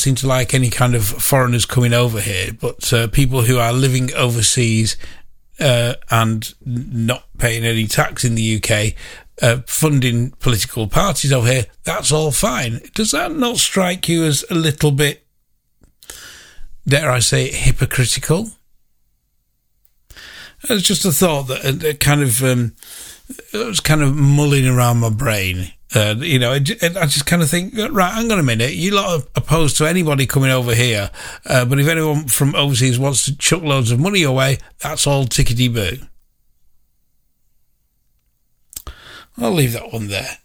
seem to like any kind of foreigners coming over here, but people who are living overseas and not paying any tax in the UK, funding political parties over here, that's all fine. Does that not strike you as a little bit, dare I say, hypocritical? It's just a thought that kind of it was kind of mulling around my brain. I just kind of think, right, hang on a minute, you lot are opposed to anybody coming over here, but if anyone from overseas wants to chuck loads of money away, that's all tickety-boo. I'll leave that one there.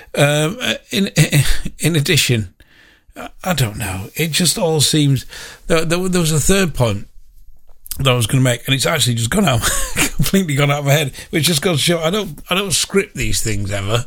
In addition, I don't know, it just all seems... There was a third point that I was going to make, and it's actually just gone out, completely gone out of my head, which just goes to show I don't script these things ever.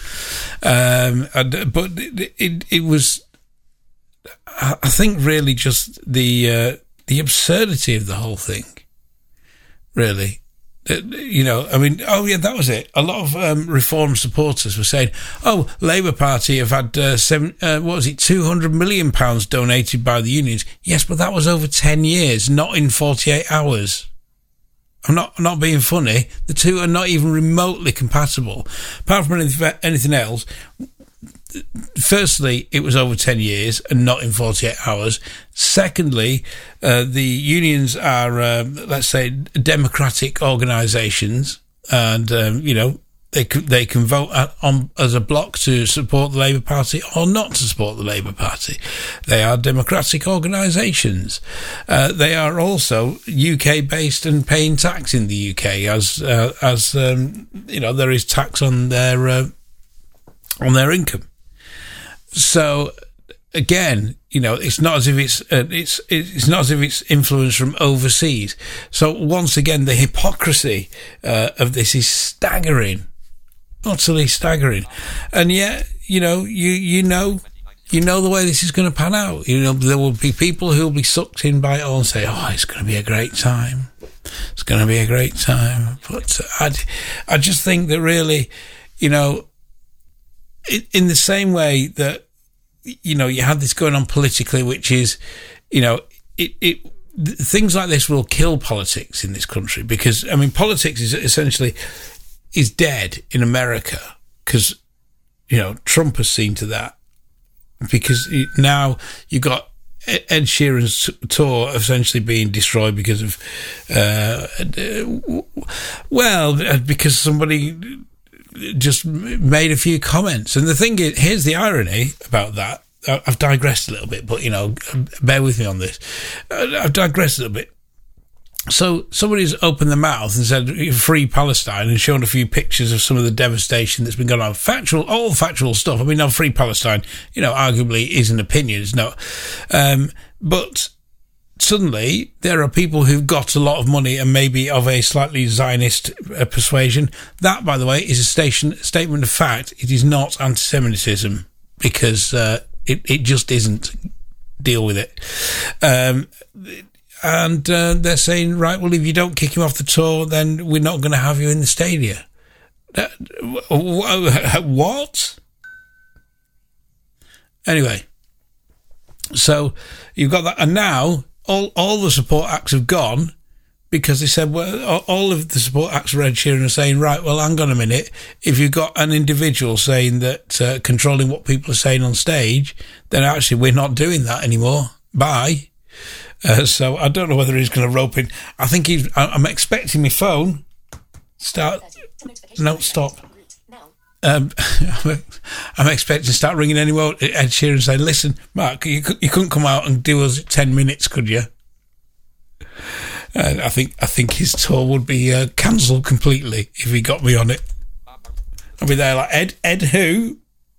But it was, I think, really just the absurdity of the whole thing. Really, I mean, oh yeah, that was it. A lot of Reform supporters were saying, "Oh, Labour Party have had £200 million donated by the unions." Yes, but that was over 10 years, not in 48 hours. I'm not being funny. The two are not even remotely compatible. Apart from anything else, firstly, it was over 10 years and not in 48 hours. Secondly, the unions are, let's say, democratic organisations, and they can vote on as a bloc to support the Labour Party or not to support the Labour Party. They are democratic organisations. They are also UK based and paying tax in the UK, as there is tax on their income. So again, it's not as if it's not as if it's influence from overseas. So once again, the hypocrisy of this is staggering. Utterly staggering. And yet, you know the way this is going to pan out. There will be people who will be sucked in by it all and say, "Oh, it's going to be a great time. It's going to be a great time." But I just think that really, in the same way that, you had this going on politically, which is, things like this will kill politics in this country, because, I mean, politics is essentially is dead in America because, Trump has seen to that, because now you've got Ed Sheeran's tour essentially being destroyed because of, because somebody just made a few comments. And the thing is, here's the irony about that. I've digressed a little bit, but, bear with me on this. I've digressed a little bit. So somebody's opened their mouth and said "Free Palestine" and shown a few pictures of some of the devastation that's been going on. All factual stuff. I mean, now "Free Palestine," arguably is an opinion. It's not. But suddenly there are people who've got a lot of money and maybe of a slightly Zionist persuasion. That, by the way, is a statement of fact. It is not anti-Semitism, because it just isn't. Deal with it. And they're saying, right, well, if you don't kick him off the tour, then we're not going to have you in the stadia. What? Anyway, so you've got that. And now all the support acts have gone, because they said, well, all of the support acts for Ed Sheeran are saying, right, well, hang on a minute. If you've got an individual saying that controlling what people are saying on stage, then actually we're not doing that anymore. Bye. So I don't know whether he's going to rope in. I think I'm expecting my phone. Stop. I'm expecting to start ringing anymore. Ed Sheeran saying, "Listen, Mark, you couldn't come out and do us 10 minutes, could you?" I think his tour would be cancelled completely if he got me on it. I'll be there like, Ed who?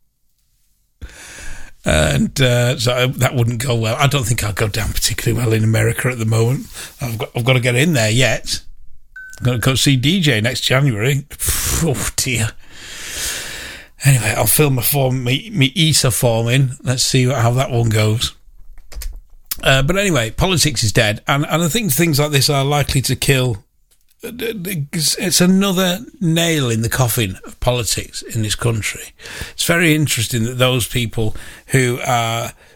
And so that wouldn't go well. I don't think I'll go down particularly well in America at the moment. I've got to get in there yet. I'm going to go see DJ next January. Oh dear. Anyway, I'll fill my ESA form in. Let's see how that one goes. But anyway, politics is dead, and I think things like this are likely to kill. It's another nail in the coffin of politics in this country. It's very interesting that those people who are